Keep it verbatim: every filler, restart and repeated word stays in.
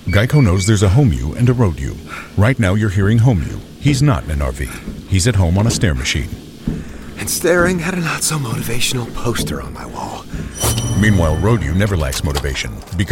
Geico knows there's a home you and a road you. Right now you're hearing home you. He's not in an R V. He's at home on a stair machine. And staring at a not-so-motivational poster on my wall. Meanwhile, road you never lacks motivation because